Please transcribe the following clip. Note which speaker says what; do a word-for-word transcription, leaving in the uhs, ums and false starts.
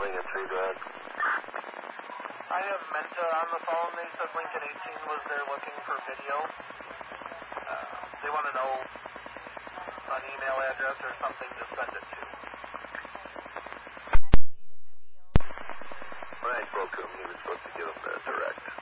Speaker 1: Lincoln three, go ahead.
Speaker 2: I have Menta on the phone. They said Lincoln eighteen was there looking for video. Uh, they want to know an email address or something to send it to.
Speaker 1: When I spoke to him, he was supposed to give him the direct.